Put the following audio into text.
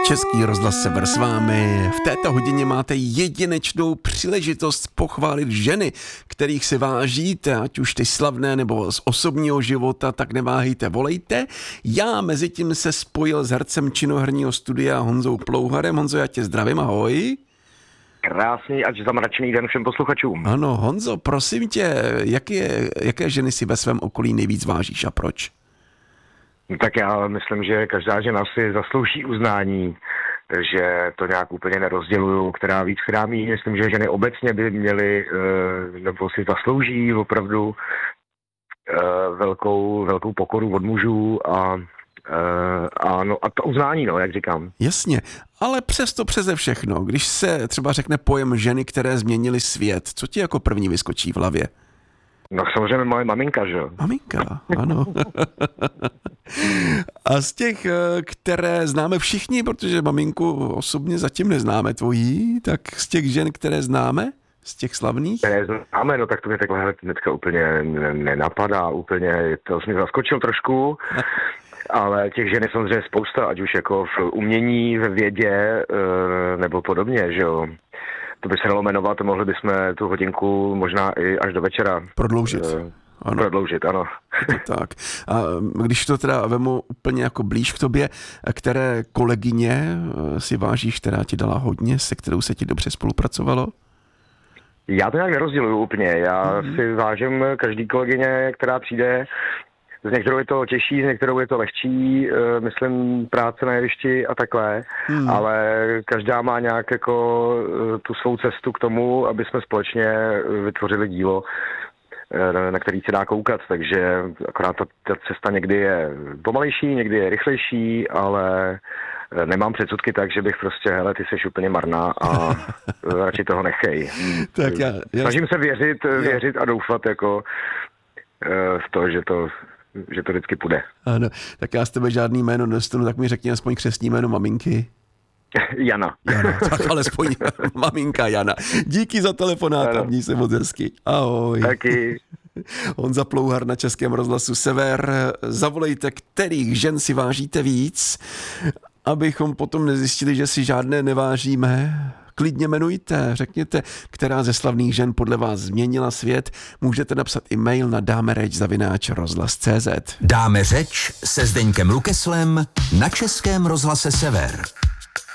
Český rozhlas Sever s vámi. V této hodině máte jedinečnou příležitost pochválit ženy, kterých si vážíte, ať už ty slavné nebo z osobního života, tak neváhejte, volejte. Já mezi tím se spojil s hercem činoherního studia Honzou Plouharem. Honzo, já tě zdravím, ahoj. Krásný a zamračený den všem posluchačům. Ano, Honzo, prosím tě, jaké ženy si ve svém okolí nejvíc vážíš a proč? Tak já myslím, že každá žena si zaslouží uznání, že to nějak úplně nerozděluju, která víc, která míň. Myslím, že ženy obecně by měly, nebo si zaslouží opravdu velkou pokoru od mužů a to uznání, jak říkám. Jasně, ale přesto přeze všechno, když se třeba řekne pojem ženy, které změnily svět, co ti jako první vyskočí v hlavě? No samozřejmě moje maminka, že jo? Maminka, ano. A z těch, které známe všichni, protože maminku osobně zatím neznáme tvojí, tak z těch žen, které známe, z těch slavných? Které známe, no tak to mě takhle hnedka úplně nenapadá, úplně, to jsi mi zaskočil trošku, ale těch žen je samozřejmě spousta, ať už jako v umění, ve vědě, nebo podobně, že jo. To by se dalo jmenovat, mohli bychom tu hodinku možná i až do večera prodloužit. Ano. Prodloužit, ano. Tak. A když to teda vemu úplně jako blíž k tobě, které kolegyně si vážíš, která ti dala hodně, se kterou se ti dobře spolupracovalo? Já to nějak nerozděluju úplně. Já si vážím každý kolegyně, která přijde. S některou je to těžší, s některou je to lehčí, myslím práce na jevišti a takhle, ale každá má nějak jako tu svou cestu k tomu, aby jsme společně vytvořili dílo, na který se dá koukat, takže akorát ta cesta někdy je pomalejší, někdy je rychlejší, ale nemám předsudky tak, že bych prostě, hele, ty jsi úplně marná a radši toho nechej. Tak Snažím se věřit a doufat jako v to, že to vždycky půjde. Ano, tak já z tebe žádný jméno dostanu, tak mi řekni aspoň křestní jméno maminky. Jana. Tak alespoň maminka Jana. Díky za telefonát a měj se moc hezky. Ahoj. Taky. Honza Plouhar na Českém rozhlasu Sever. Zavolejte, kterých žen si vážíte víc, abychom potom nezjistili, že si žádné nevážíme. Klidně jmenujte, řekněte, která ze slavných žen podle vás změnila svět. Můžete napsat i mail na dámeřeč@rozhlas.cz. Dáme řeč se Zdeňkem Lukeslem na Českém rozhlase Sever.